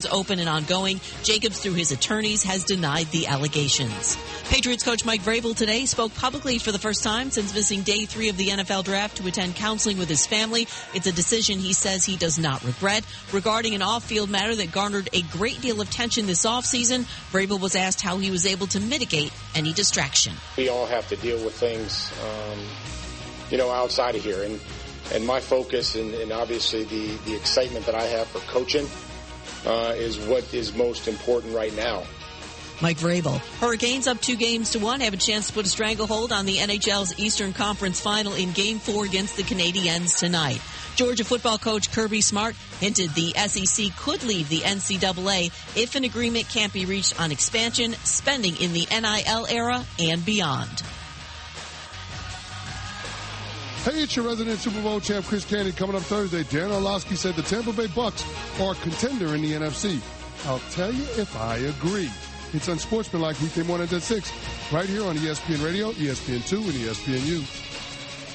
open and ongoing. Jacobs, through his attorneys, has denied the allegations. Patriots coach Mike Vrabel today spoke publicly for the first time since missing day 3 of the NFL draft to attend counseling with his family. It's a decision he says he does not regret. Regarding an off-field matter that garnered a great deal of tension this offseason, Vrabel was asked how he was able to mitigate any distraction. We all have to deal with things, outside of here. And my focus and obviously the excitement that I have for coaching is what is most important right now. Mike Vrabel. Hurricanes up 2-1 have a chance to put a stranglehold on the NHL's Eastern Conference Final in Game 4 against the Canadiens tonight. Georgia football coach Kirby Smart hinted the SEC could leave the NCAA if an agreement can't be reached on expansion, spending in the NIL era, and beyond. Hey, it's your resident Super Bowl champ, Chris Candy. Coming up Thursday, Dan Orlovsky said the Tampa Bay Bucks are a contender in the NFC. I'll tell you if I agree. It's Unsportsmanlike weekday mornings at 6, right here on ESPN Radio, ESPN2, and ESPNU.